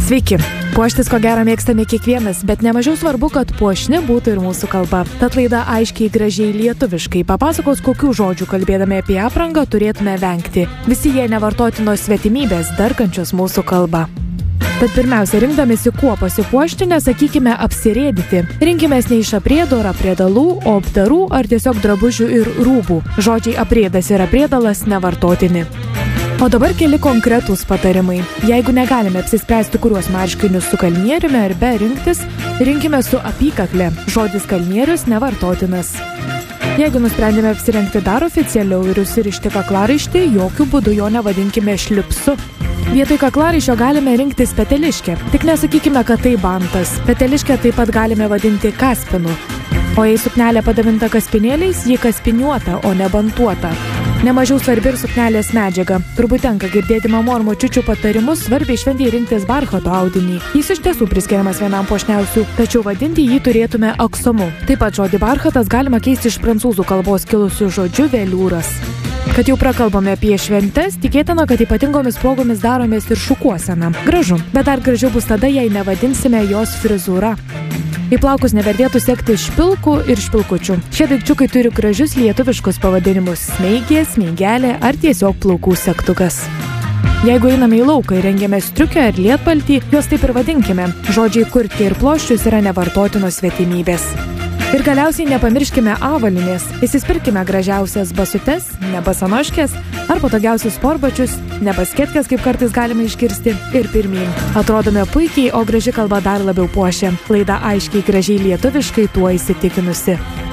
Sveiki! Puoštis ko gero mėgstame kiekvienas, bet nemažiau svarbu, kad puošni būtų ir mūsų kalba. Tad laida aiškiai gražiai lietuviškai papasakos, kokių žodžių kalbėdami apie aprangą turėtume vengti. Visi jie nevartotinos svetimybės, darkančios mūsų kalbą. Tad pirmiausia, rinkdamėsi kuo pasipuošti, nesakykime apsirėdyti. Rinkimės ne iš aprėdų ar aprėdalų, o apdarų ar tiesiog drabužių ir rūbų. Žodžiai aprėdas ir aprėdalas nevartotini. O dabar keli konkretūs patarimai. Jeigu negalime apsispręsti, kuriuos marškinius su kalnieriumi ar be rinktis, rinkime su apykakle. Žodis kalnierius nevartotinas. Jeigu nusprendėme apsirengti dar oficialiau ir užsirišti kaklaraištį, jokių būdų jo nevadinkime šlipsu. Vietoj kaklaraiščio galime rinktis peteliškę. Tik nesakykime, kad tai bantas. Peteliškę taip pat galime vadinti kaspinu. O jei suknelė padavinta kaspinėliais, ji kaspiniuota, o ne bantuota. Nemažiau svarbi ir suknelės medžiaga. Turbūt tenka girdėti mamų ar močiučių patarimus svarbiai šventei rinktis barchato audinį. Jis iš tiesų priskiriamas vienam puošniausių, tačiau vadinti jį turėtume aksomu. Taip pat žodį barchatas galima keisti iš prancūzų kalbos kilusiu žodžiu veliūras. Kad jau prakalbame apie šventes, tikėtina, kad ypatingomis progomis daromės ir šukuoseną. Gražu, bet dar gražiau bus tada, jei nevadinsime jos frizūra. Į plaukus nevertėtų sekti špilkų ir špilkučių. Šie daikčiukai turi gražius lietuviškus pavadinimus – smeigė, smeigelė ar tiesiog plaukų segtukas. Jeigu einame į lauką ir rengiame striukę ar lietpaltį, juos taip ir vadinkime. Žodžiai kurtki ir ploščius yra nevartotinos svetimybės. Ir galiausiai nepamirškime avalynės. Įsispirkime gražiausias basutes, ne basanoškės, ar patogiausius sportbačius, ne basketkės, kaip kartais galime išgirsti, ir pirmyn. Atrodome puikiai, o graži kalba dar labiau puošia. Laida aiškiai gražiai lietuviškai tuo įsitikinusi.